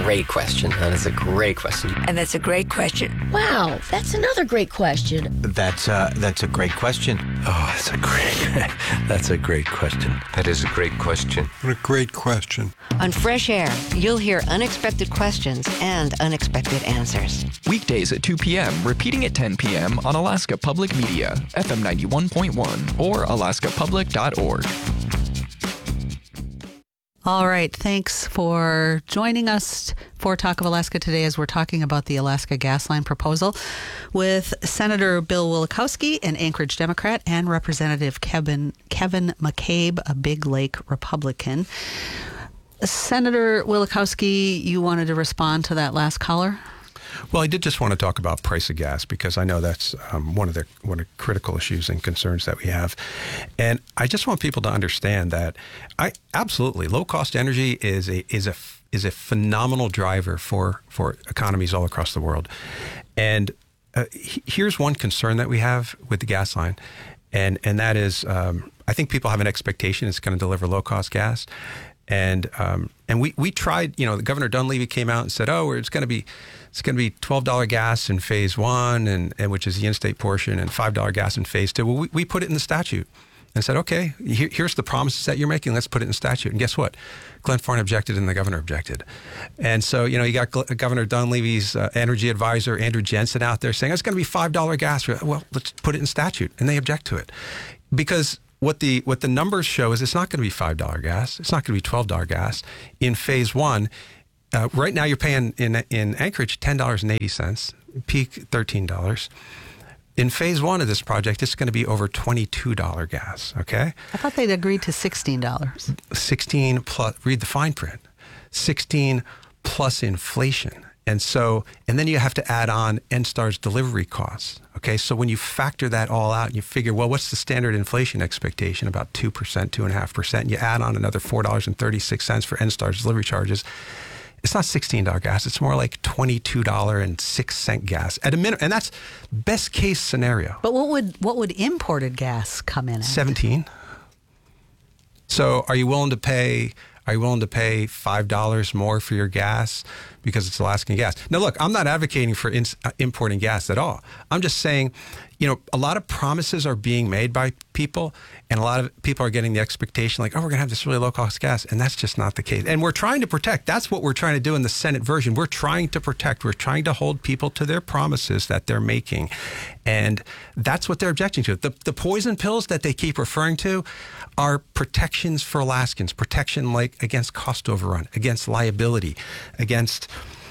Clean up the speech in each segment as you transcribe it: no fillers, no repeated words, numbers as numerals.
great question. That is a great question. And that's a great question. Wow, that's another great question. That's a great question. Oh, that's a great question. That is a great question. What a great question. On Fresh Air, you'll hear unexpected questions and unexpected answers. Weekdays at 2 p.m., repeating at 10 p.m. on Alaska Public Media, FM 91.1 or alaskapublic.org. All right. Thanks for joining us for Talk of Alaska today as we're talking about the Alaska gas line proposal with Senator Bill Wielechowski, an Anchorage Democrat, and Representative Kevin McCabe, a Big Lake Republican. Senator Wielechowski, you wanted to respond to that last caller? Well, I did just want to talk about price of gas because I know that's one of the critical issues and concerns that we have. And I just want people to understand that absolutely low cost energy is a phenomenal driver for economies all across the world. And here's one concern that we have with the gas line. And that is, I think people have an expectation it's going to deliver low cost gas. And we tried, Governor Dunleavy came out and said, it's going to be $12 gas in phase one, and which is the in-state portion, and $5 gas in phase two. Well, we put it in the statute and said, okay, here's the promises that you're making. Let's put it in statute. And guess what? Glenfarne objected and the governor objected. And so, you got Governor Dunleavy's energy advisor, Andrew Jensen, out there saying, it's going to be $5 gas. Well, let's put it in statute. And they object to it because what the numbers show is it's not going to be $5 gas. It's not going to be $12 gas. In phase one, right now you're paying in Anchorage $10.80, peak $13. In phase one of this project, it's going to be over $22 gas, okay? I thought they'd agreed to $16. 16 plus, read the fine print, 16 plus inflation. And then you have to add on NSTAR's delivery costs. Okay, so when you factor that all out and you figure, well, what's the standard inflation expectation? About 2%, 2.5%. And you add on another $4.36 for NSTAR's delivery charges. It's not $16 gas. It's more like $22.06 gas at a minimum. And that's best case scenario. But what would imported gas come in at? 17. So are you willing to pay $5 more for your gas because it's Alaskan gas? Now, look, I'm not advocating for importing gas at all. I'm just saying, a lot of promises are being made by people, and a lot of people are getting the expectation like, we're going to have this really low-cost gas, and that's just not the case. And we're trying to protect. That's what we're trying to do in the Senate version. We're trying to protect. We're trying to hold people to their promises that they're making, and that's what they're objecting to. The poison pills that they keep referring to are protections for Alaskans, protection like against cost overrun, against liability, against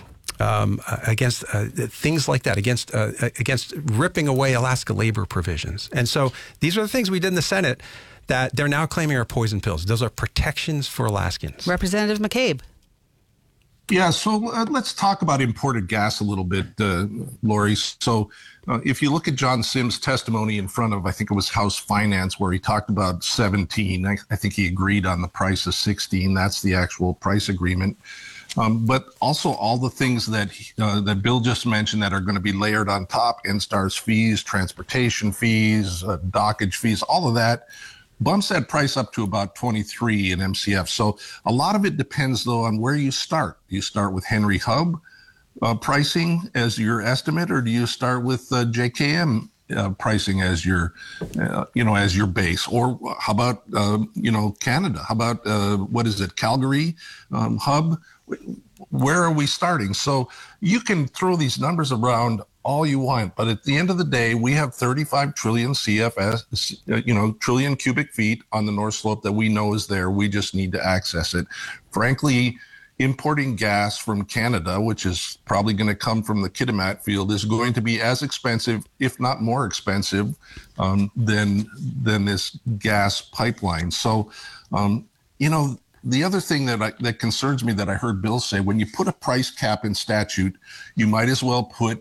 things like that, against ripping away Alaska labor provisions. And so these are the things we did in the Senate that they're now claiming are poison pills. Those are protections for Alaskans. Representative McCabe. Yeah, so let's talk about imported gas a little bit, Lori. So if you look at John Sims' testimony in front of, I think it was House Finance, where he talked about 17, I think he agreed on the price of 16. That's the actual price agreement. But also all the things that that Bill just mentioned that are going to be layered on top, NSTAR's fees, transportation fees, dockage fees, all of that bumps that price up to about 23 in MCF. So a lot of it depends, though, on where you start. Do you start with Henry Hub pricing as your estimate, or do you start with JKM pricing as your, as your base? Or how about, Canada? How about, Calgary Hub? Where are we starting? So you can throw these numbers around all you want, but at the end of the day, we have 35 trillion CFS, trillion cubic feet on the North Slope that we know is there. We just need to access it. Frankly, importing gas from Canada, which is probably going to come from the Kitimat field, is going to be as expensive, if not more expensive, than this gas pipeline. So, the other thing that concerns me that I heard Bill say, when you put a price cap in statute, you might as well put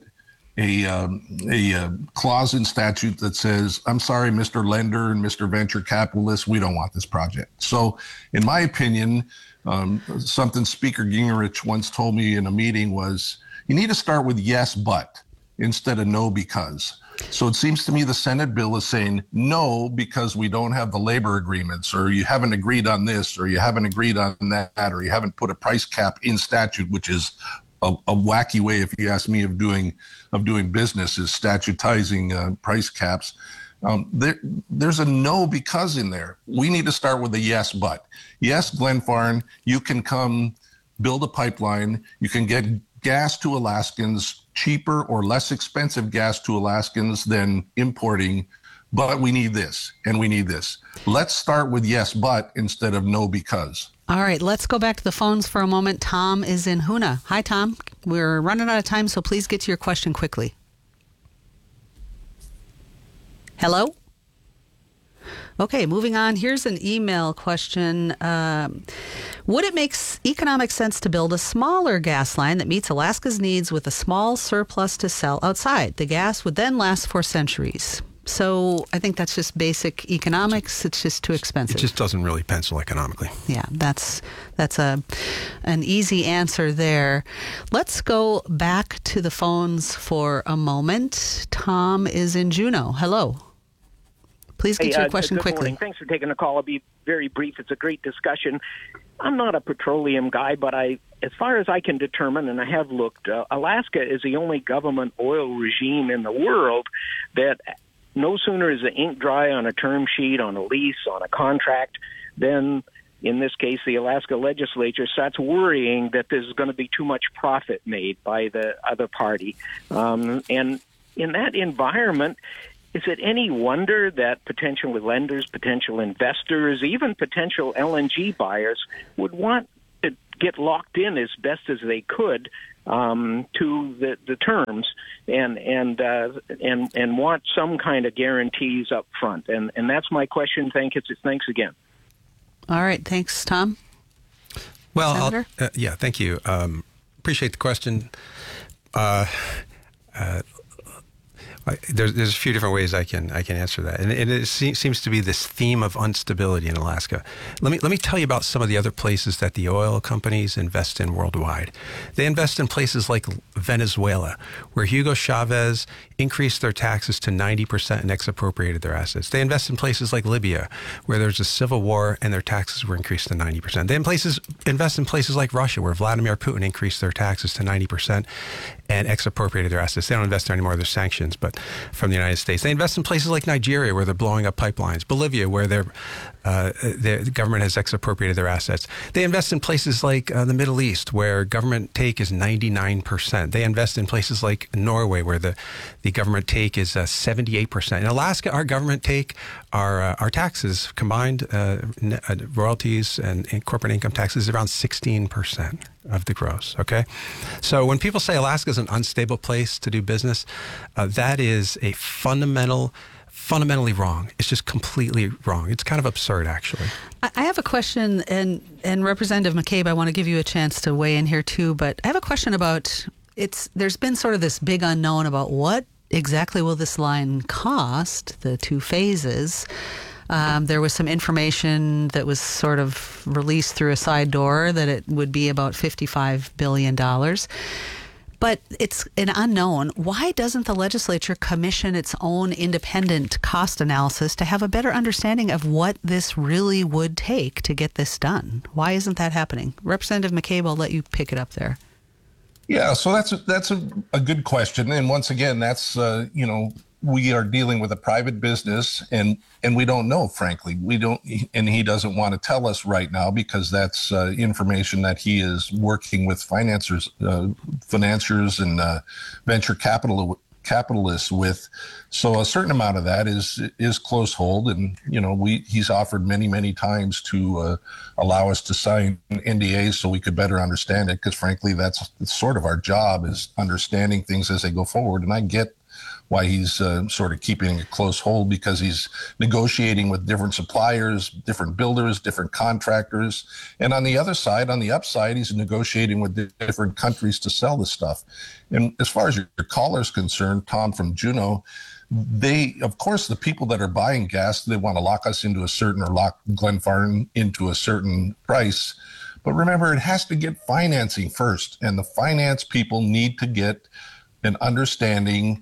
a clause in statute that says, I'm sorry, Mr. Lender and Mr. Venture Capitalist, we don't want this project. So in my opinion, something Speaker Gingrich once told me in a meeting was, you need to start with yes, but instead of no, because. So it seems to me the Senate bill is saying no because we don't have the labor agreements, or you haven't agreed on this, or you haven't agreed on that, or you haven't put a price cap in statute, which is a wacky way, if you ask me, of doing business, is statutizing price caps. There's a no because in there. We need to start with a yes, but. Yes, Glenfarne, you can come build a pipeline. You can get gas to Alaskans, cheaper or less expensive gas to Alaskans than importing, but we need this and we need this. Let's start with yes, but instead of no because. All right, let's go back to the phones for a moment. Tom is in Hoonah. Hi, Tom. We're running out of time, so please get to your question quickly. Hello? Okay, moving on. Here's an email question. Would it make economic sense to build a smaller gas line that meets Alaska's needs with a small surplus to sell outside? The gas would then last for centuries. So I think that's just basic economics. It's just too expensive. It just doesn't really pencil economically. Yeah, that's an easy answer there. Let's go back to the phones for a moment. Tom is in Juneau. Hello. Please get your question quickly. Morning. Thanks for taking the call. I'll be very brief. It's a great discussion. I'm not a petroleum guy, but as far as I can determine, and I have looked, Alaska is the only government oil regime in the world that no sooner is the ink dry on a term sheet, on a lease, on a contract, then, in this case, the Alaska legislature starts worrying that there's going to be too much profit made by the other party. And in that environment, is it any wonder that potential lenders, potential investors, even potential LNG buyers would want to get locked in as best as they could to the terms and want some kind of guarantees up front? And that's my question. Thanks again. All right. Thanks, Tom. Well, thank you. Appreciate the question. There's a few different ways I can answer that, and it seems to be this theme of instability in Alaska. Let me tell you about some of the other places that the oil companies invest in worldwide. They invest in places like Venezuela, where Hugo Chavez increased their taxes to 90% and expropriated their assets. They invest in places like Libya, where there's a civil war and their taxes were increased to 90%. They invest in places like Russia, where Vladimir Putin increased their taxes to 90% and expropriated their assets. They don't invest there anymore. There's sanctions, but from the United States. They invest in places like Nigeria, where they're blowing up pipelines. Bolivia, where the government has expropriated their assets. They invest in places like the Middle East, where government take is 99%. They invest in places like Norway, where the government take is 78%. In Alaska, our government take, our taxes combined, royalties and corporate income taxes, is around 16% of the gross. Okay, so when people say Alaska is an unstable place to do business, that is a fundamentally wrong. It's just completely wrong. It's kind of absurd, actually. I have a question, and Representative McCabe, I want to give you a chance to weigh in here too, but I have a question about, there's been sort of this big unknown about what exactly will this line cost, the two phases. There was some information that was sort of released through a side door that it would be about $55 billion. But it's an unknown. Why doesn't the legislature commission its own independent cost analysis to have a better understanding of what this really would take to get this done? Why isn't that happening? Representative McCabe, I'll let you pick it up there. Yeah, so that's a good question. And once again, that's, we are dealing with a private business and we don't know, frankly. We don't, and he doesn't want to tell us right now because that's information that he is working with financiers and venture capitalists with. So a certain amount of that is close hold. And, he's offered many times to allow us to sign NDAs so we could better understand it. Because frankly, that's sort of our job, is understanding things as they go forward. And I get why he's sort of keeping a close hold, because he's negotiating with different suppliers, different builders, different contractors. And on the other side, on the upside, he's negotiating with different countries to sell the stuff. And as far as your caller is concerned, Tom from Juneau, of course, the people that are buying gas, they want to lock us into a certain, or lock Glenfarne into a certain price. But remember, it has to get financing first. And the finance people need to get an understanding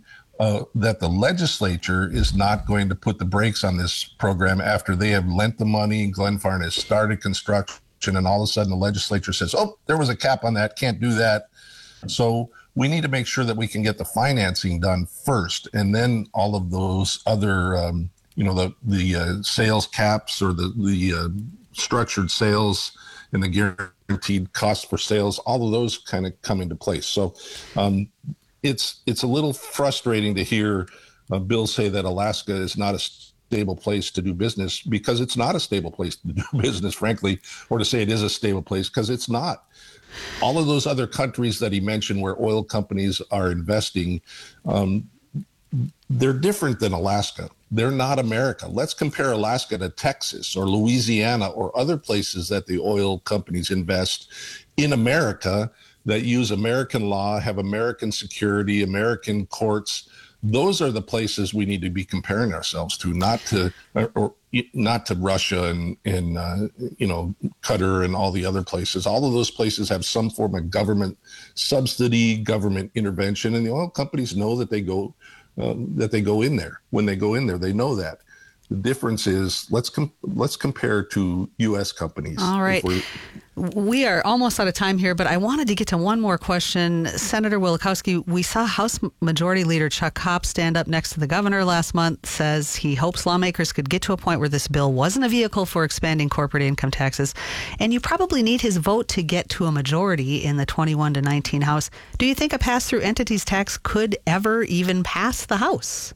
that the legislature is not going to put the brakes on this program after they have lent the money and Glenfarne has started construction, and all of a sudden the legislature says, oh, there was a cap on that, can't do that. So we need to make sure that we can get the financing done first, and then all of those other, the sales caps or the structured sales and the guaranteed cost for sales, all of those kind of come into place. So it's a little frustrating to hear Bill say that Alaska is not a stable place to do business, because it's not a stable place to do business, frankly, or to say it is a stable place, because it's not. All of those other countries that he mentioned where oil companies are investing, they're different than Alaska. They're not America. Let's compare Alaska to Texas or Louisiana or other places that the oil companies invest in America that use American law, have American security, American courts. Those are the places we need to be comparing ourselves to, not to Russia and Qatar and all the other places. All of those places have some form of government subsidy, government intervention, and the oil companies know that they go in there. When they go in there, they know that. The difference is let's compare to U.S. companies. All right. We are almost out of time here, but I wanted to get to one more question. Senator Wielechowski, we saw House Majority Leader Chuck Hoppe stand up next to the governor last month, says he hopes lawmakers could get to a point where this bill wasn't a vehicle for expanding corporate income taxes. And you probably need his vote to get to a majority in the 21-19 House. Do you think a pass-through entities tax could ever even pass the House?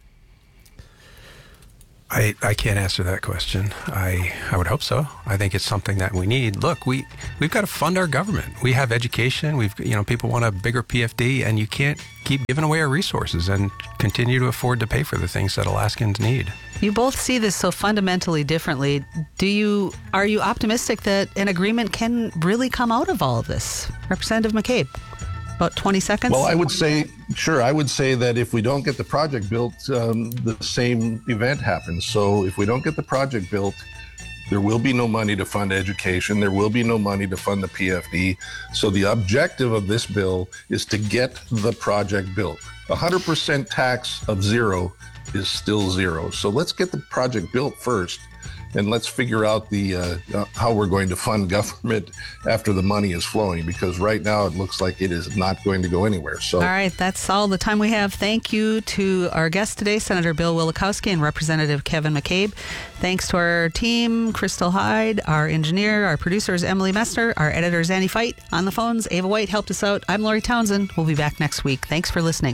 I can't answer that question. I would hope so. I think it's something that we need. Look, we've got to fund our government. We have education. People want a bigger PFD, and you can't keep giving away our resources and continue to afford to pay for the things that Alaskans need. You both see this so fundamentally differently. Are you optimistic that an agreement can really come out of all of this? Representative McCabe, about 20 seconds. Well, I would say that if we don't get the project built, the same event happens. So if we don't get the project built, there will be no money to fund education. There will be no money to fund the PFD. So the objective of this bill is to get the project built. 100% tax of zero is still zero. So let's get the project built first, and let's figure out how we're going to fund government after the money is flowing, because right now it looks like it is not going to go anywhere. So, all right, that's all the time we have. Thank you to our guest today, Senator Bill Wielechowski and Representative Kevin McCabe. Thanks to our team, Crystal Hyde, our engineer, our producers, Emily Messner, our editors, Annie Fight. On the phones, Ava White helped us out. I'm Lori Townsend. We'll be back next week. Thanks for listening.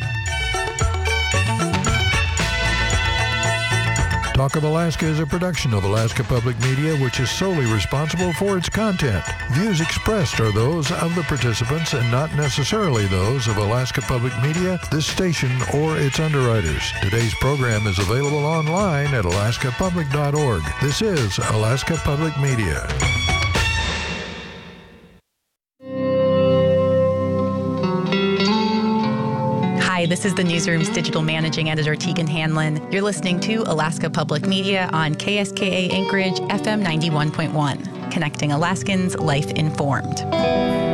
Talk of Alaska is a production of Alaska Public Media, which is solely responsible for its content. Views expressed are those of the participants and not necessarily those of Alaska Public Media, this station, or its underwriters. Today's program is available online at alaskapublic.org. This is Alaska Public Media. Hi, this is the Newsroom's digital managing editor, Tegan Hanlon. You're listening to Alaska Public Media on KSKA Anchorage, FM 91.1, connecting Alaskans life informed.